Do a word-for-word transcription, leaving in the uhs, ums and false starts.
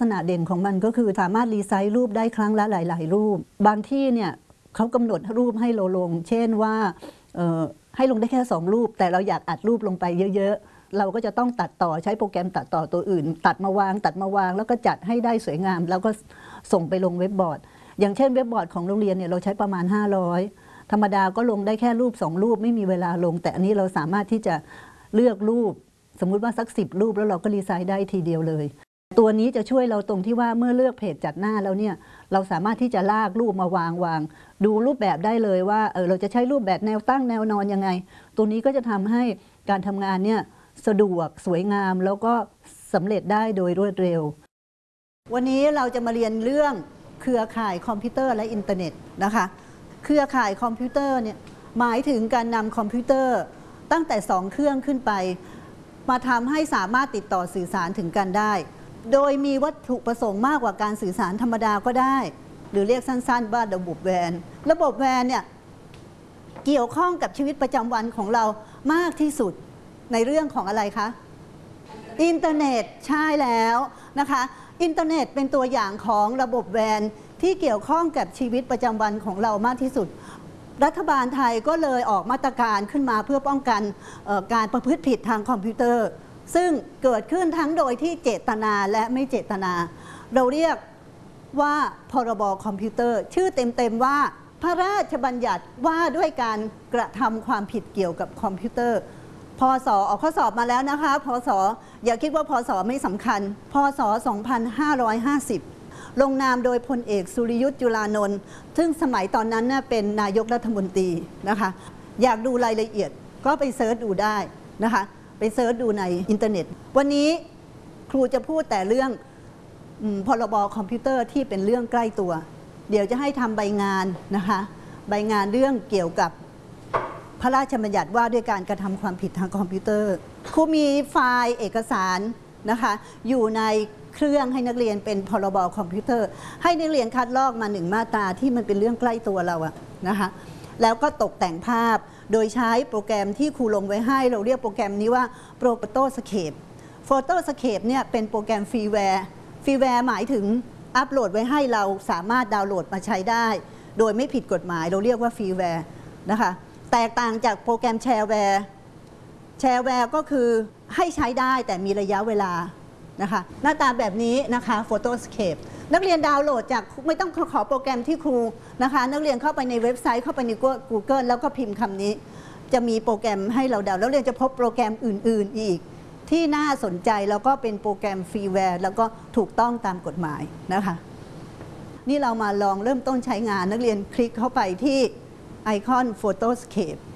ษณะเด่นของมันก็คือสามารถรีไซส์รูปได้ครั้งละหลายๆรูปบางที่เนี่ยเขากำหนดรูปให้เราลงเช่นว่าให้ลงได้แค่สองรูปแต่เราอยากอัดรูปลงไปเยอะๆเราก็จะต้องตัดต่อใช้โปรแกรมตัดต่อตัวอื่นตัดมาวางตัดมาวางแล้วก็จัดให้ได้สวยงามแล้วก็ส่งไปลงเว็บบอร์ดอย่างเช่นเว็บบอร์ดของโรงเรียนเนี่ยเราใช้ประมาณห้าร้อยธรรมดาก็ลงได้แค่รูปสองรูปไม่มีเวลาลงแต่อันนี้เราสามารถที่จะเลือกรูปสมมุติว่าสักสิบรูปแล้วเราก็รีไซส์ได้ทีเดียวเลยตัวนี้จะช่วยเราตรงที่ว่าเมื่อเลือกเพจจัดหน้าแล้วเนี่ยเราสามารถที่จะลากรูปมาวางวางดูรูปแบบได้เลยว่าเออเราจะใช้รูปแบบแนวตั้งแนวนอนยังไงตัวนี้ก็จะทำให้การทำงานเนี่ยสะดวกสวยงามแล้วก็สำเร็จได้โดยรวดเร็ววันนี้เราจะมาเรียนเรื่องเครือข่ายคอมพิวเตอร์และอินเทอร์เน็ตนะคะเครือข่ายคอมพิวเตอร์เนี่ยหมายถึงการนำคอมพิวเตอร์ตั้งแต่สองเครื่องขึ้นไปมาทำให้สามารถติดต่อสื่อสารถึงกันได้โดยมีวัตถุประสงค์มากกว่าการสื่อสารธรรมดาก็ได้หรือเรียกสั้นๆว่าระบบแวร์ระบบแวร์เนี่ยเกี่ยวข้องกับชีวิตประจำวันของเรามากที่สุดในเรื่องของอะไรคะอินเทอร์เน็ตใช่แล้วนะคะอินเทอร์เน็ตเป็นตัวอย่างของระบบแวร์ที่เกี่ยวข้องกับชีวิตประจำวันของเรามากที่สุดรัฐบาลไทยก็เลยออกมาตรการขึ้นมาเพื่อป้องกันการประพฤติผิดทางคอมพิวเตอร์ซึ่งเกิดขึ้นทั้งโดยที่เจตนาและไม่เจตนาเราเรียกว่าพรบคอมพิวเตอร์ชื่อเต็มๆว่าพระราชบัญญัติว่าด้วยการกระทำความผิดเกี่ยวกับคอมพิวเตอร์พศออกข้อสอบมาแล้วนะคะพศอย่าคิดว่าพศไม่สำคัญพศสองพันห้าร้อยห้าสิบลงนามโดยพลเอกสุริยุทธ์จุลานนท์ซึ่งสมัยตอนนั้นน่ะเป็นนายกรัฐมนตรีนะคะอยากดูรายละเอียดก็ไปเสิร์ชดูได้นะคะไปเสิร์ชดูในอินเทอร์เน็ตวันนี้ครูจะพูดแต่เรื่องพรบคอมพิวเตอร์ที่เป็นเรื่องใกล้ตัวเดี๋ยวจะให้ทำใบงานนะคะใบงานเรื่องเกี่ยวกับพระราชบัญญัติว่าด้วยการกระทำความผิดทางคอมพิวเตอร์ครูมีไฟล์เอกสารนะคะอยู่ในเครื่องให้นักเรียนเป็นพรบคอมพิวเตอร์ให้นักเรียนคัดลอกมาหนึ่งมาตราที่มันเป็นเรื่องใกล้ตัวเราอะนะคะแล้วก็ตกแต่งภาพโดยใช้โปรแกรมที่ครูลงไว้ให้เราเรียกโปรแกรมนี้ว่า Photoscape Photoscape เนี่ยเป็นโปรแกรมฟรีแวร์ฟรีแวร์หมายถึงอัปโหลดไว้ให้เราสามารถดาวน์โหลดมาใช้ได้โดยไม่ผิดกฎหมายเราเรียกว่าฟรีแวร์นะคะแตกต่างจากโปรแกรมแชร์แวร์แชร์แวร์ก็คือให้ใช้ได้แต่มีระยะเวลานะคะหน้าตาแบบนี้นะคะ Photoscape นักเรียนดาวน์โหลดจากไม่ต้องขอโปรแกรมที่ครูนะคะนักเรียนเข้าไปในเว็บไซต์เข้าไปใน Google แล้วก็พิมพ์คำนี้จะมีโปรแกรมให้เราดาวน์แล้วเรียนจะพบโปรแกรมอื่นๆอีกที่น่าสนใจแล้วก็เป็นโปรแกรมฟรีแวร์แล้วก็ถูกต้องตามกฎหมายนะคะนี่เรามาลองเริ่มต้นใช้งานนักเรียนคลิกเข้าไปที่ไอคอน Photoscape